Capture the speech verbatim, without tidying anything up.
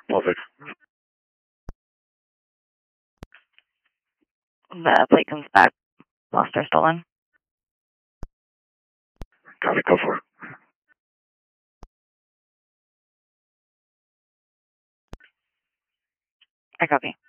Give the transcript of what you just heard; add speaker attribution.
Speaker 1: Perfect.
Speaker 2: The plate comes back lost or stolen.
Speaker 1: Got it. Go for it.
Speaker 2: I copy.